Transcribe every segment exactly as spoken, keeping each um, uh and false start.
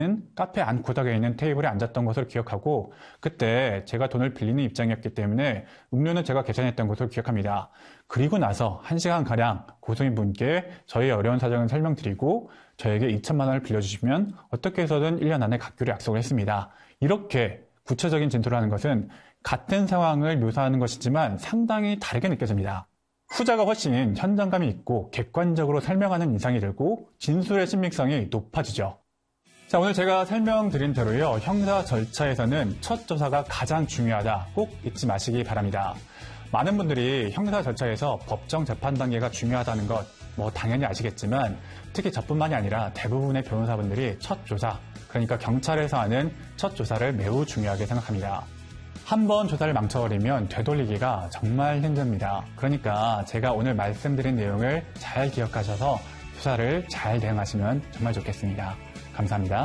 카페 안구석에 있는 테이블에 앉았던 것으로 기억하고, 그때 제가 돈을 빌리는 입장이었기 때문에 음료는 제가 계산했던 것으로 기억합니다. 그리고 나서 한 시간가량 고소인분께 저희의 어려운 사정을 설명드리고 저에게 이천만 원을 빌려주시면 어떻게 해서든 일 년 안에 갚기로 약속을 했습니다. 이렇게 구체적인 진술을 하는 것은 같은 상황을 묘사하는 것이지만 상당히 다르게 느껴집니다. 후자가 훨씬 현장감이 있고 객관적으로 설명하는 인상이 들고 진술의 신빙성이 높아지죠. 자, 오늘 제가 설명드린 대로요, 형사 절차에서는 첫 조사가 가장 중요하다. 꼭 잊지 마시기 바랍니다. 많은 분들이 형사 절차에서 법정 재판 단계가 중요하다는 것, 뭐 당연히 아시겠지만 특히 저뿐만이 아니라 대부분의 변호사분들이 첫 조사, 그러니까 경찰에서 하는 첫 조사를 매우 중요하게 생각합니다. 한번 조사를 망쳐버리면 되돌리기가 정말 힘듭니다. 그러니까 제가 오늘 말씀드린 내용을 잘 기억하셔서 수사를 잘 대응하시면 정말 좋겠습니다. 감사합니다.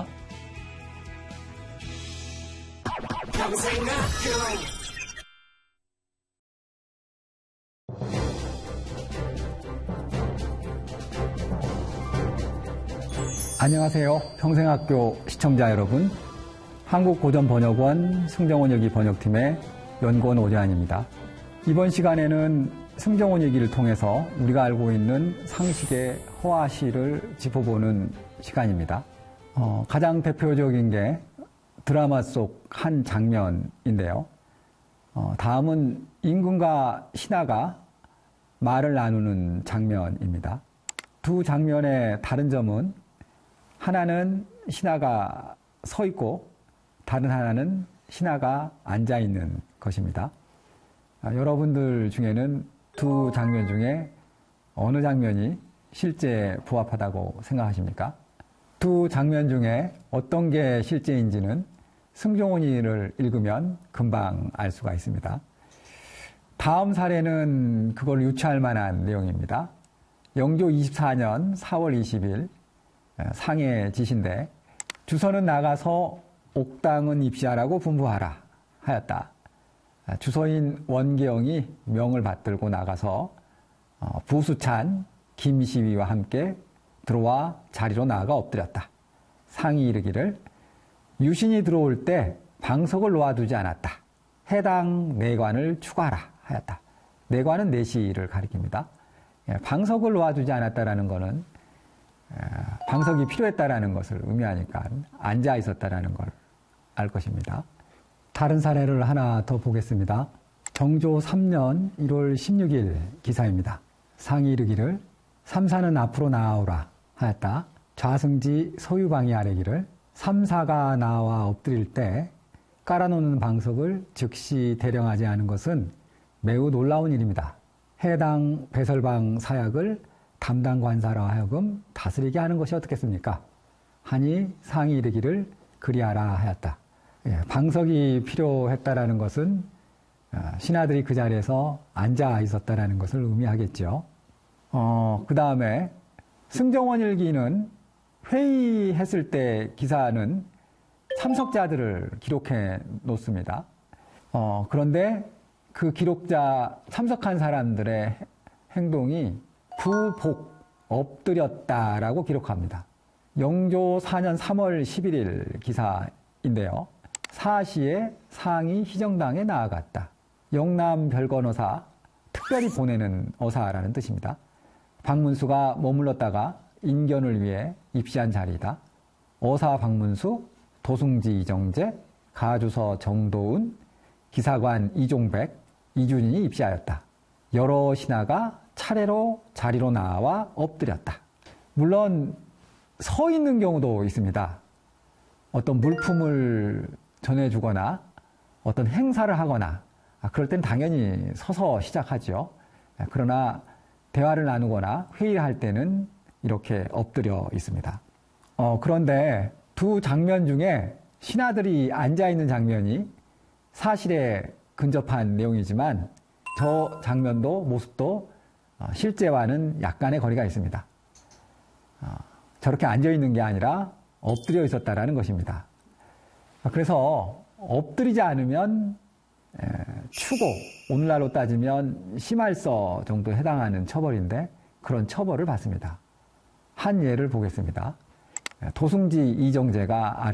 안녕하세요. 평생학교 시청자 여러분. 한국고전번역원 승정원 얘기 번역팀의 연구원 오재환입니다. 이번 시간에는 승정원 얘기를 통해서 우리가 알고 있는 상식의 허화시를 짚어보는 시간입니다. 어, 가장 대표적인 게 드라마 속 한 장면인데요. 어, 다음은 임금과 신하가 말을 나누는 장면입니다. 두 장면의 다른 점은 하나는 신하가 서 있고 다른 하나는 신하가 앉아 있는 것입니다. 아, 여러분들 중에는 두 장면 중에 어느 장면이 실제에 부합하다고 생각하십니까? 두 장면 중에 어떤 게 실제인지는 승정원이를 읽으면 금방 알 수가 있습니다. 다음 사례는 그걸 유추할 만한 내용입니다. 영조 이십사 년 사월 이십일 상해 지시인데 주서는 나가서 옥당은 입시하라고 분부하라 하였다. 주서인 원계영이 명을 받들고 나가서 부수찬 김시위와 함께 들어와 자리로 나아가 엎드렸다. 상이 이르기를 유신이 들어올 때 방석을 놓아두지 않았다. 해당 내관을 추가하라 하였다. 내관은 내시를 가리킵니다. 방석을 놓아두지 않았다라는 것은 방석이 필요했다라는 것을 의미하니까 앉아 있었다라는 걸 알 것입니다. 다른 사례를 하나 더 보겠습니다. 정조 삼 년 일월 십육일 기사입니다. 상이 이르기를 삼사는 앞으로 나아오라 하였다. 좌승지 서유방이 아뢰기를 삼사가 나와 엎드릴 때 깔아놓는 방석을 즉시 대령하지 않은 것은 매우 놀라운 일입니다. 해당 배설방 사약을 담당 관사로 하여금 다스리게 하는 것이 어떻겠습니까? 하니 상이 이르기를 그리하라 하였다. 예, 방석이 필요했다라는 것은 신하들이 그 자리에서 앉아 있었다라는 것을 의미하겠죠. 어, 그 다음에 승정원 일기는 회의했을 때 기사는 참석자들을 기록해 놓습니다. 어, 그런데 그 기록자 참석한 사람들의 행동이 부복, 엎드렸다라고 기록합니다. 영조 사 년 삼월 십일일 기사인데요. 사시에 상이 희정당에 나아갔다. 영남 별건어사, 특별히 보내는 어사라는 뜻입니다. 박문수가 머물렀다가 인견을 위해 입시한 자리이다. 어사 박문수, 도승지 이정재, 가주서 정도은, 기사관 이종백, 이준인이 입시하였다. 여러 신하가 차례로 자리로 나와 엎드렸다. 물론 서 있는 경우도 있습니다. 어떤 물품을 전해주거나 어떤 행사를 하거나 그럴 땐 당연히 서서 시작하죠. 그러나 대화를 나누거나 회의를 할 때는 이렇게 엎드려 있습니다. 어, 그런데 두 장면 중에 신하들이 앉아있는 장면이 사실에 근접한 내용이지만 저 장면도 모습도 실제와는 약간의 거리가 있습니다. 저렇게 앉아있는 게 아니라 엎드려 있었다라는 것입니다. 그래서 엎드리지 않으면 추고, 오늘날로 따지면 심할서 정도에 해당하는 처벌인데 그런 처벌을 받습니다. 한 예를 보겠습니다. 도승지 이정재가